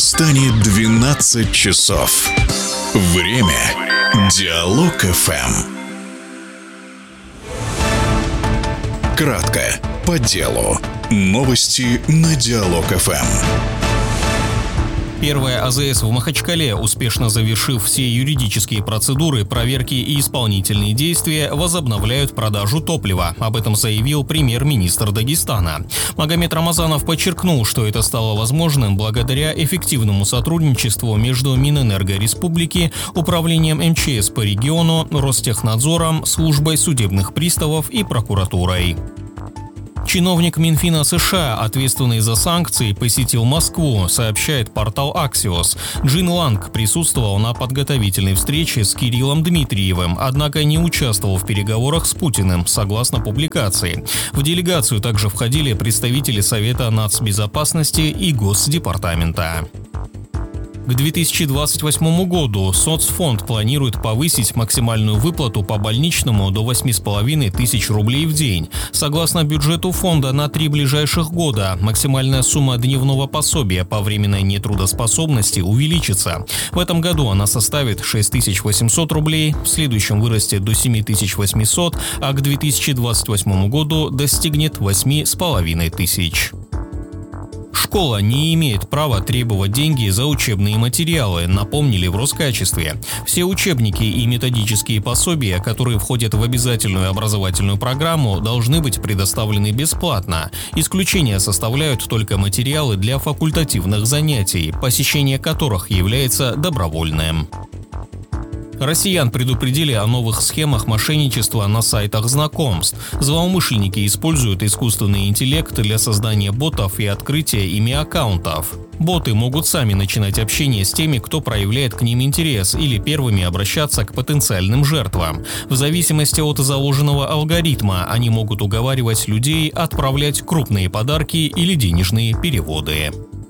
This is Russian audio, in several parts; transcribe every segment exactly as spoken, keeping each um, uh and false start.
Дагестане двенадцать часов. Время Диалог эф эм. Кратко, по делу. Новости на Диалог эф эм. Первая АЗС в Махачкале, успешно завершив все юридические процедуры, проверки и исполнительные действия, возобновляют продажу топлива. Об этом заявил премьер-министр Дагестана. Магомед Рамазанов подчеркнул, что это стало возможным благодаря эффективному сотрудничеству между Минэнерго Республики, Управлением эм че эс по региону, Ростехнадзором, Службой судебных приставов и прокуратурой. Чиновник Минфина США, ответственный за санкции, посетил Москву, сообщает портал Axios. Джин Ланг присутствовал на подготовительной встрече с Кириллом Дмитриевым, однако не участвовал в переговорах с Путиным, согласно публикации. В делегацию также входили представители Совета нацбезопасности и Госдепартамента. К две тысячи двадцать восьмому году соцфонд планирует повысить максимальную выплату по больничному до восемь с половиной тысяч рублей в день. Согласно бюджету фонда на три ближайших года, максимальная сумма дневного пособия по временной нетрудоспособности увеличится. В этом году она составит шесть тысяч восемьсот рублей, в следующем вырастет до семь тысяч восемьсот, а к две тысячи двадцать восьмому году достигнет восемь с половиной тысяч. Школа не имеет права требовать деньги за учебные материалы, напомнили в Роскачестве. Все учебники и методические пособия, которые входят в обязательную образовательную программу, должны быть предоставлены бесплатно. Исключения составляют только материалы для факультативных занятий, посещение которых является добровольным. Россиян предупредили о новых схемах мошенничества на сайтах знакомств. Злоумышленники используют искусственный интеллект для создания ботов и открытия ими аккаунтов. Боты могут сами начинать общение с теми, кто проявляет к ним интерес, или первыми обращаться к потенциальным жертвам. В зависимости от заложенного алгоритма они могут уговаривать людей отправлять крупные подарки или денежные переводы.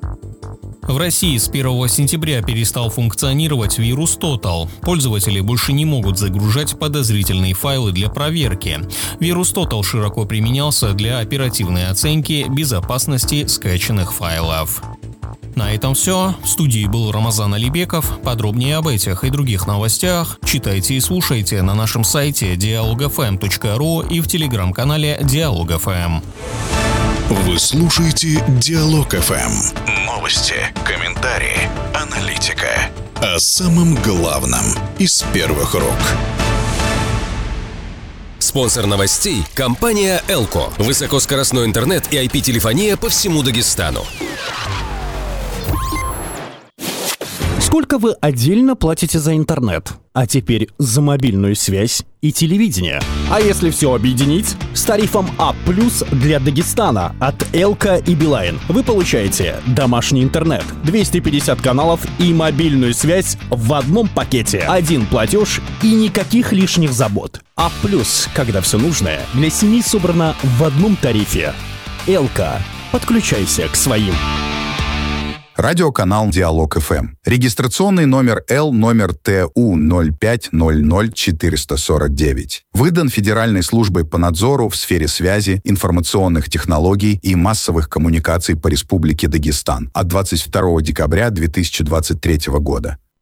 В России с первого сентября перестал функционировать вирус Total. Пользователи больше не могут загружать подозрительные файлы для проверки. Вирус Total широко применялся для оперативной оценки безопасности скачанных файлов. На этом все. В студии был Рамазан Алибеков. Подробнее об этих и других новостях читайте и слушайте на нашем сайте диалог эф эм точка ру и в телеграм-канале Диалог эф эм. Вы слушаете Диалог эф эм. Новости, комментарии, аналитика. О самом главном из первых рук. Спонсор новостей – компания Элко. Высокоскоростной интернет и ай пи-телефония по всему Дагестану. Сколько вы отдельно платите за интернет? А теперь за мобильную связь и телевидение. А если все объединить? С тарифом А плюс для Дагестана от Элка и Билайн вы получаете домашний интернет, двести пятьдесят каналов и мобильную связь в одном пакете. Один платеж и никаких лишних забот. А плюс, когда все нужное для семьи собрано в одном тарифе. Элка. Подключайся к своим. Радиоканал Диалог эф эм. Регистрационный номер Л номер Т У ноль пять ноль ноль четыре сорок девять. Выдан Федеральной службой по надзору в сфере связи, информационных технологий и массовых коммуникаций по Республике Дагестан от двадцать второго декабря две тысячи двадцать третьего года.